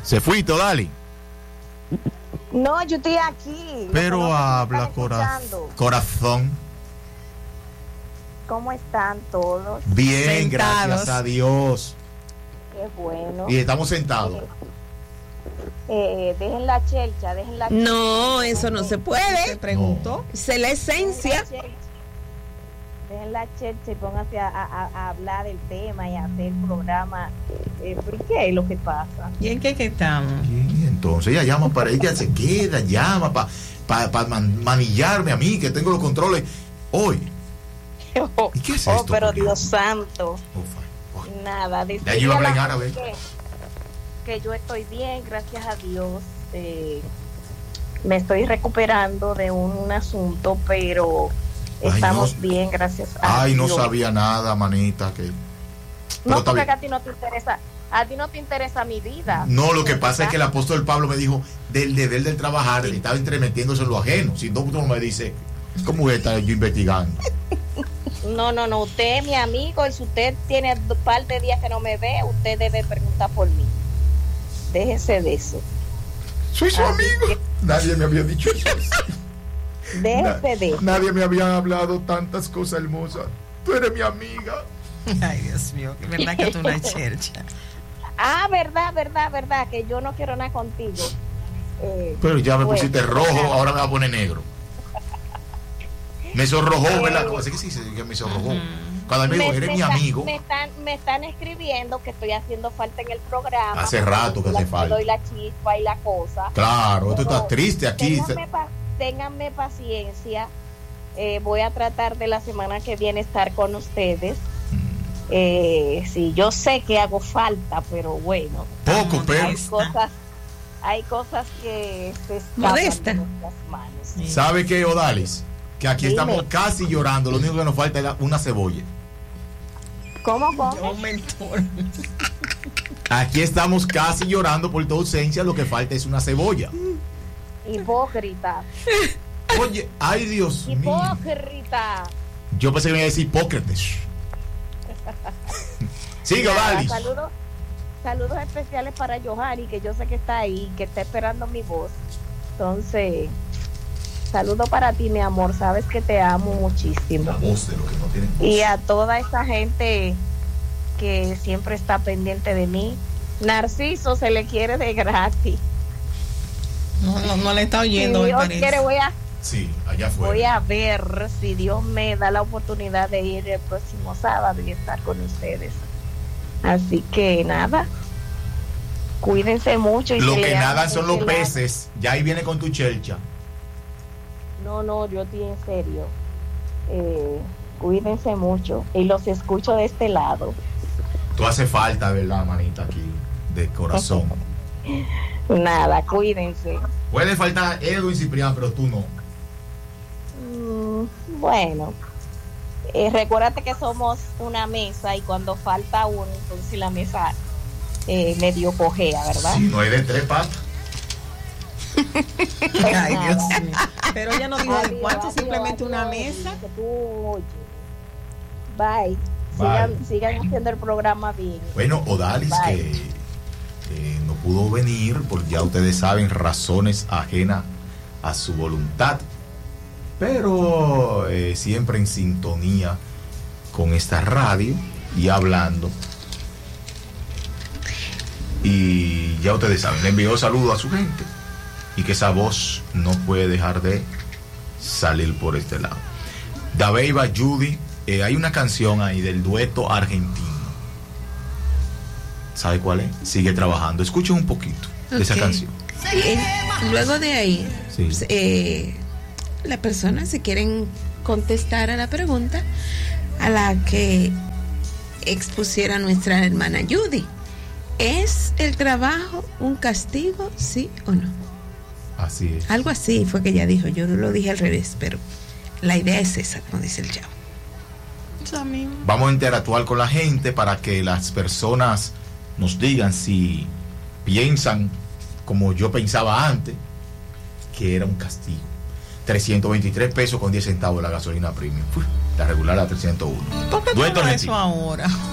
¿Se fuiste, Dali? No, yo estoy aquí. Pero habla, corazón. ¿Cómo están todos? Bien, Sentados. gracias a Dios. Qué bueno. Y estamos sentados. Dejen la chelcha, No, eso no se puede. Se preguntó. Esa es la esencia. Dejen la chelcha y pónganse a hablar del tema y a hacer el programa. ¿Por qué es lo que pasa? ¿Y en qué estamos? Y entonces ella llama para ella, se queda, llama para manillarme a mí, que tengo los controles. Hoy. ¿Y qué es esto? Pero Dios santo. Nada, ya yo iba a hablar en árabe. Que yo estoy bien, gracias a Dios. Me estoy recuperando de un asunto, pero estamos bien, gracias a Dios. No sabía nada, manita. No, porque a ti no te interesa. A ti no te interesa mi vida. No, lo que pasa es que el apóstol Pablo me dijo del deber del trabajar, él estaba entremetiéndose en lo ajeno. Si no, tú me dice, ¿cómo está yo investigando? No, usted es mi amigo y si usted tiene un par de días que no me ve, usted debe preguntar por mí. Déjese de eso. Soy su amigo. Nadie me había dicho eso. Déjese de eso. Nadie me había hablado tantas cosas hermosas. Tú eres mi amiga. Ay, Dios mío, que verdad que tú una chercha. Verdad, que yo no quiero nada contigo. Pero ya me pusiste rojo, ahora me va a poner negro. Me sonrojó, ¿verdad? Así que sí, que me sonrojó. Cuando me dijo, eres mi amigo. Me están escribiendo que estoy haciendo falta en el programa. Hace rato que hace falta. Doy la chispa y la cosa. Claro, tú estás triste aquí. Ténganme paciencia. Voy a tratar de la semana que viene estar con ustedes. Sí, yo sé que hago falta, pero bueno. Poco, pero. Hay cosas que se escapan de nuestras manos. Sí. ¿Sabe qué, Odalis? Que aquí estamos casi llorando. Lo único que nos falta es una cebolla. ¿Cómo? Un mentor. Aquí estamos casi llorando por tu ausencia. Lo que falta es una cebolla. Hipócrita. Oye, ay Dios mío. Hipócrita. Yo pensé que me iba a decir Hipócrates. Siga, Odalis. Saludos especiales para Johari, que yo sé que está ahí, que está esperando mi voz. Entonces, saludo para ti, mi amor. Sabes que te amo muchísimo. La voz de lo que no tienen voz. Y a toda esa gente que siempre está pendiente de mí. Narciso se le quiere de gratis. No le está oyendo. Si Dios quiere, sí, allá afuera. Voy a ver si Dios me da la oportunidad de ir el próximo sábado y estar con ustedes. Así que nada, cuídense mucho. Y lo que nadan son los peces. Ya ahí viene con tu chelcha. No, yo estoy en serio. Cuídense mucho y los escucho de este lado. Tú hace falta, ¿verdad, manita? Aquí, de corazón. Nada, cuídense. Puede faltar Edwin Ciprián, pero tú no. Bueno, recuérdate que somos una mesa y cuando falta uno, entonces la mesa medio cojea, ¿verdad? Si no hay de tres patas. Ay, Dios mío. Pero ella no dijo de cuánto, simplemente una mesa. Bye. Sigan haciendo el programa bien. Bueno, Odalis, que no pudo venir, porque ya ustedes saben, razones ajenas a su voluntad. Pero siempre en sintonía con esta radio y hablando. Y ya ustedes saben, le envió saludos a su gente y que esa voz no puede dejar de salir por este lado. Dabeiba, Judy, hay una canción ahí del dueto argentino. ¿Sabe cuál es? Sigue trabajando. Escuchen un poquito de esa canción. Luego de ahí, sí. Las personas se quieren contestar a la pregunta a la que expusiera nuestra hermana Judy. ¿Es el trabajo un castigo, sí o no? Así es. Algo así fue que ella dijo. Yo no lo dije al revés, pero la idea es esa, como dice el chavo. Vamos a interactuar con la gente para que las personas nos digan si piensan como yo pensaba antes, que era un castigo. 323 pesos con 10 centavos la gasolina premium. La regular a 301. ¿Por qué tú hablas eso ahora?